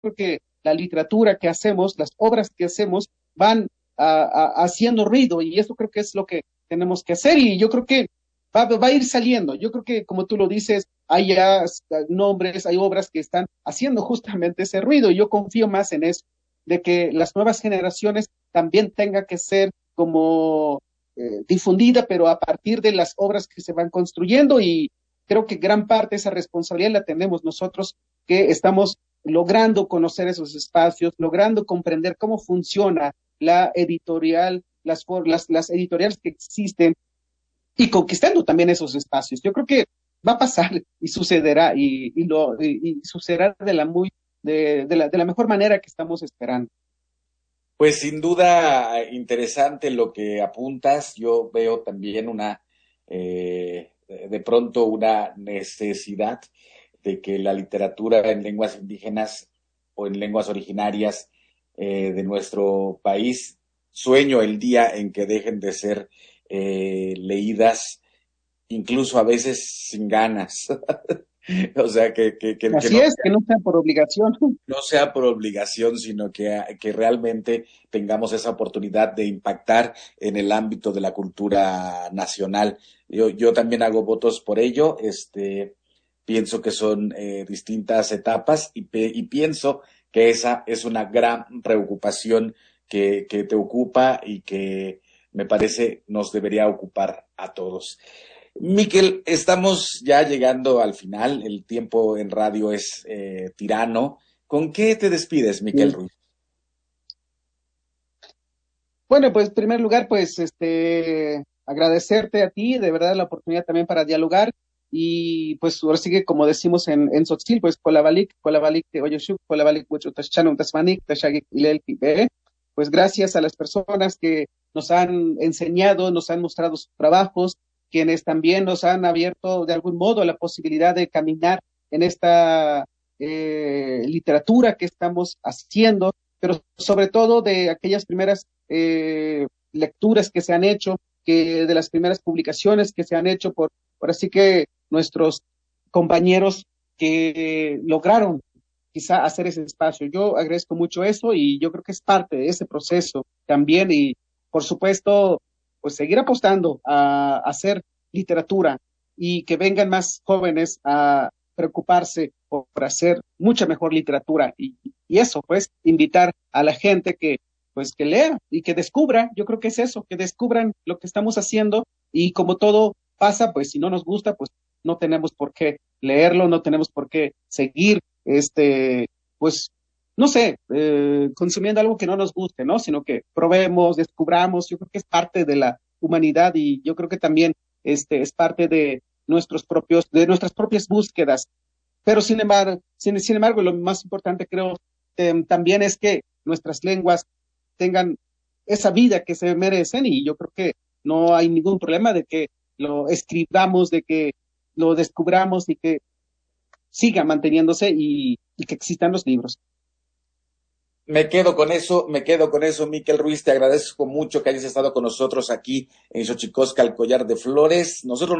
creo que la literatura que hacemos, las obras que hacemos, van haciendo ruido y eso creo que es lo que tenemos que hacer y yo creo que va a ir saliendo. Yo creo que, como tú lo dices, hay ya nombres, hay obras que están haciendo justamente ese ruido y yo confío más en eso, de que las nuevas generaciones también tenga que ser como difundida, pero a partir de las obras que se van construyendo y creo que gran parte de esa responsabilidad la tenemos nosotros que estamos logrando conocer esos espacios, logrando comprender cómo funciona la editorial, las editoriales que existen y conquistando también esos espacios. Yo creo que va a pasar y sucederá y sucederá de la mejor manera que estamos esperando. Pues sin duda interesante lo que apuntas. Yo veo también de pronto una necesidad de que la literatura en lenguas indígenas o en lenguas originarias de nuestro país, sueño el día en que dejen de ser leídas, incluso a veces sin ganas. O sea, Así es, que no sea por obligación. no sea por obligación, sino que realmente tengamos esa oportunidad de impactar en el ámbito de la cultura nacional. Yo también hago votos por ello, pienso que son distintas etapas y pienso que esa es una gran preocupación que te ocupa y que me parece nos debería ocupar a todos. Miquel, estamos ya llegando al final, el tiempo en radio es tirano. ¿Con qué te despides, Miquel Ruiz? Bueno, pues en primer lugar, pues agradecerte a ti, de verdad, la oportunidad también para dialogar y pues ahora sigue como decimos en Tzotzil, pues Kolabalik te Oyoshuk, Kolabalik Huechotashchanum Tasmanik, Tashagik Ilel Pibe. Pues gracias a las personas que nos han enseñado, nos han mostrado sus trabajos, quienes también nos han abierto de algún modo la posibilidad de caminar en esta literatura que estamos haciendo, pero sobre todo de aquellas primeras lecturas que se han hecho, que de las primeras publicaciones que se han hecho por así que nuestros compañeros que lograron quizá hacer ese espacio. Yo agradezco mucho eso y yo creo que es parte de ese proceso también y por supuesto pues seguir apostando a hacer literatura y que vengan más jóvenes a preocuparse por hacer mucha mejor literatura y eso pues invitar a la gente que pues que lea y que descubra, yo creo que es eso, que descubran lo que estamos haciendo y como todo pasa, pues si no nos gusta, pues no tenemos por qué leerlo, no tenemos por qué seguir, pues, no sé, consumiendo algo que no nos guste, ¿no? Sino que probemos, descubramos, yo creo que es parte de la humanidad y yo creo que también es parte de de nuestras propias búsquedas. Pero sin embargo, lo más importante creo también es que nuestras lenguas tengan esa vida que se merecen y yo creo que no hay ningún problema de que lo escribamos, de que lo descubramos y que siga manteniéndose y que existan los libros. Me quedo con eso, Miquel Ruiz, te agradezco mucho que hayas estado con nosotros aquí en Xochicosca, el Collar de Flores. Nosotros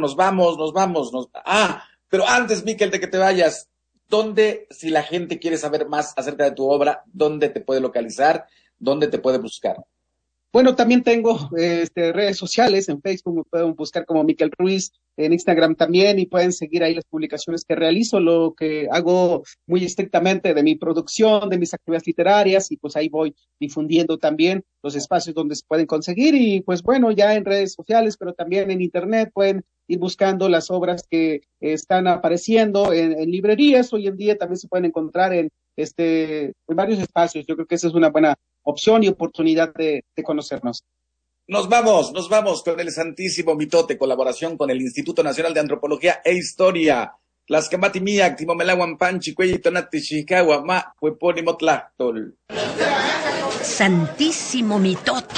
pero antes, Miquel, de que te vayas, ¿dónde, si la gente quiere saber más acerca de tu obra, dónde te puede localizar, dónde te puede buscar? Bueno, también tengo redes sociales, en Facebook me pueden buscar como Miquel Ruiz, en Instagram también y pueden seguir ahí las publicaciones que realizo, lo que hago muy estrictamente de mi producción, de mis actividades literarias y pues ahí voy difundiendo también los espacios donde se pueden conseguir y pues bueno, ya en redes sociales, pero también en internet pueden ir buscando las obras que están apareciendo en librerías, hoy en día también se pueden encontrar en varios espacios, yo creo que esa es una buena opción y oportunidad de conocernos. Nos vamos con el Santísimo Mitote, colaboración con el Instituto Nacional de Antropología e Historia. Tlaxcamatimiac, Timomelahuan Panchi, Cuellitonati, Chicago, Ma, Huepónimo Tlachtol. Santísimo Mitote.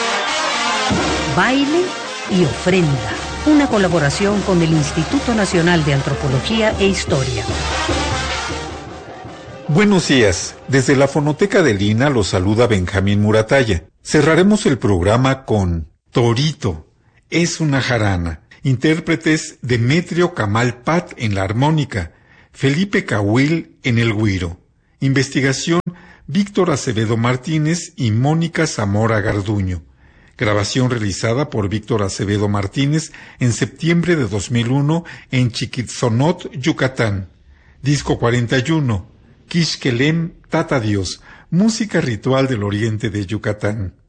Baile y ofrenda. Una colaboración con el Instituto Nacional de Antropología e Historia. Buenos días. Desde la Fonoteca de Lina los saluda Benjamín Muratalla. Cerraremos el programa con Torito. Es una jarana. Intérpretes Demetrio Camal Pat en la armónica, Felipe Cahuil en el güiro. Investigación Víctor Acevedo Martínez y Mónica Zamora Garduño. Grabación realizada por Víctor Acevedo Martínez en septiembre de 2001 en Chiquitzonot, Yucatán. Disco 41, Quixquelem Tata Dios, música ritual del oriente de Yucatán.